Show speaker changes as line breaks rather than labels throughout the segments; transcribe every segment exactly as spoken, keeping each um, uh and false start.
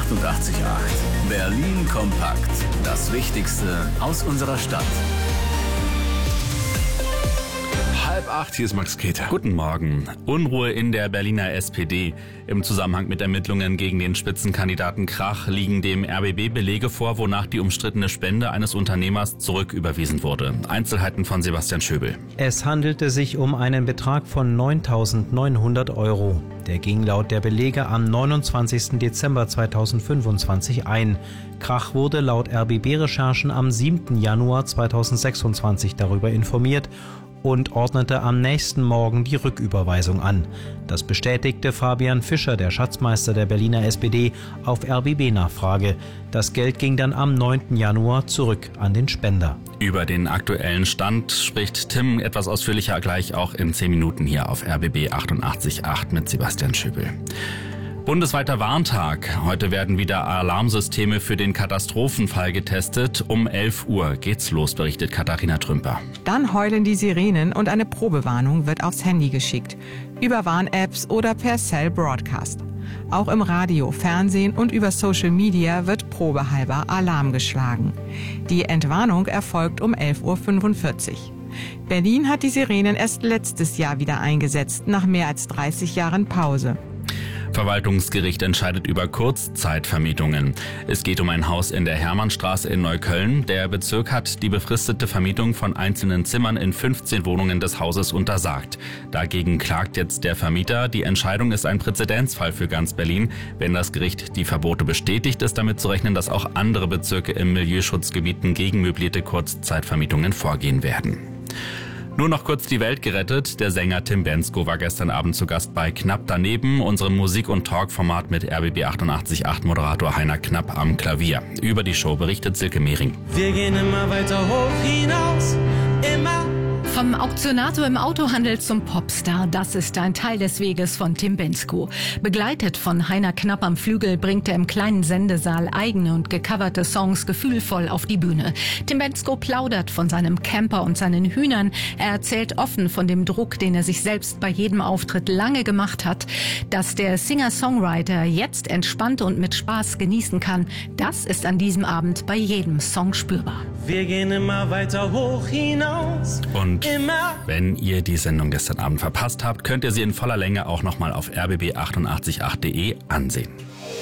achtundachtzig Komma acht. Berlin kompakt. Das Wichtigste aus unserer Stadt.
Halb acht, hier ist Max Keter.
Guten Morgen. Unruhe in der Berliner S P D. Im Zusammenhang mit Ermittlungen gegen den Spitzenkandidaten Krach liegen dem R B B Belege vor, wonach die umstrittene Spende eines Unternehmers zurücküberwiesen wurde. Einzelheiten von Sebastian Schöbel.
Es handelte sich um einen Betrag von neuntausendneunhundert Euro. Der ging laut der Belege am neunundzwanzigsten Dezember zweitausendfünfundzwanzig ein. Krach wurde laut R B B-Recherchen am siebten Januar zweitausendsechsundzwanzig darüber informiert und ordnete am nächsten Morgen die Rücküberweisung an. Das bestätigte Fabian Fischer, der Schatzmeister der Berliner S P D, auf R B B-Nachfrage. Das Geld ging dann am neunten Januar zurück an den Spender.
Über den aktuellen Stand spricht Tim etwas ausführlicher gleich auch in zehn Minuten hier auf R B B achtundachtzig Komma acht mit Sebastian Schöbel. Bundesweiter Warntag. Heute werden wieder Alarmsysteme für den Katastrophenfall getestet. Um elf Uhr geht's los, berichtet Katharina Trümper.
Dann heulen die Sirenen und eine Probewarnung wird aufs Handy geschickt. Über Warn-Apps oder per Cell Broadcast. Auch im Radio, Fernsehen und über Social Media wird probehalber Alarm geschlagen. Die Entwarnung erfolgt um elf Uhr fünfundvierzig. Berlin hat die Sirenen erst letztes Jahr wieder eingesetzt, nach mehr als dreißig Jahren Pause.
Verwaltungsgericht entscheidet über Kurzzeitvermietungen. Es geht um ein Haus in der Hermannstraße in Neukölln. Der Bezirk hat die befristete Vermietung von einzelnen Zimmern in fünfzehn Wohnungen des Hauses untersagt. Dagegen klagt jetzt der Vermieter. Die Entscheidung ist ein Präzedenzfall für ganz Berlin. Wenn das Gericht die Verbote bestätigt, ist damit zu rechnen, dass auch andere Bezirke im Milieuschutzgebieten gegen möblierte Kurzzeitvermietungen vorgehen werden. Nur noch kurz die Welt gerettet. Der Sänger Tim Bendzko war gestern Abend zu Gast bei Knapp daneben, unserem Musik- und Talkformat mit R B B achtundachtzig Komma acht Moderator Heiner Knapp am Klavier. Über die Show berichtet Silke Mehring.
Wir gehen immer weiter hoch hinaus, immer.
Vom Auktionator im Autohandel zum Popstar, das ist ein Teil des Weges von Tim Bendzko. Begleitet von Heiner Knapp am Flügel bringt er im kleinen Sendesaal eigene und gecoverte Songs gefühlvoll auf die Bühne. Tim Bendzko plaudert von seinem Camper und seinen Hühnern. Er erzählt offen von dem Druck, den er sich selbst bei jedem Auftritt lange gemacht hat. Dass der Singer-Songwriter jetzt entspannt und mit Spaß genießen kann, das ist an diesem Abend bei jedem Song spürbar.
Wir gehen immer weiter hoch hinaus.
Und wenn ihr die Sendung gestern Abend verpasst habt, könnt ihr sie in voller Länge auch nochmal auf r b b achtundachtzig Komma acht punkt de ansehen.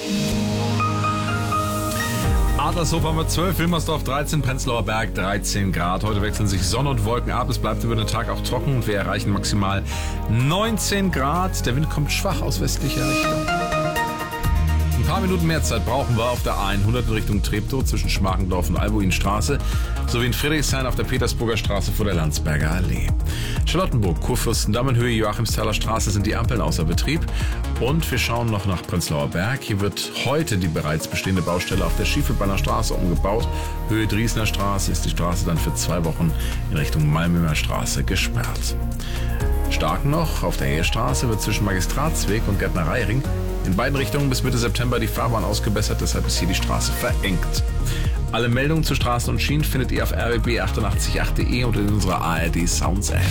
Adlershof haben wir zwölf, Wilmersdorf dreizehn, Prenzlauer Berg dreizehn Grad. Heute wechseln sich Sonne und Wolken ab. Es bleibt über den Tag auch trocken und wir erreichen maximal neunzehn Grad. Der Wind kommt schwach aus westlicher Richtung. Ein paar Minuten mehr Zeit brauchen wir auf der A hundert in Richtung Treptow zwischen Schmargendorf und Albuinstraße sowie in Friedrichshain auf der Petersburger Straße vor der Landsberger Allee. Charlottenburg, Kurfürstendamm in Höhe Joachimsthaler Straße sind die Ampeln außer Betrieb. Und wir schauen noch nach Prenzlauer Berg. Hier wird heute die bereits bestehende Baustelle auf der Schiefelbeiner Straße umgebaut. Höhe Driesner Straße ist die Straße dann für zwei Wochen in Richtung Malmömer Straße gesperrt. Stark noch auf der Heerstraße wird zwischen Magistratsweg und Gärtnereiring in beiden Richtungen bis Mitte September die Fahrbahn ausgebessert, deshalb ist hier die Straße verengt. Alle Meldungen zu Straßen und Schienen findet ihr auf r b b achtundachtzig Komma acht punkt de und in unserer A R D Sounds App.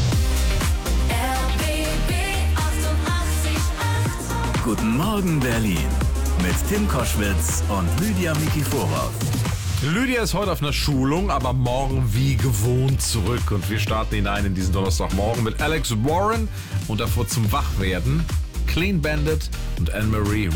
Guten Morgen Berlin mit Tim Koschwitz und Lydia Mikiforov.
Lydia ist heute auf einer Schulung, aber morgen wie gewohnt zurück. Und wir starten hinein in diesen Donnerstagmorgen mit Alex Warren und davor zum Wachwerden Clean Bandit und Anne-Marie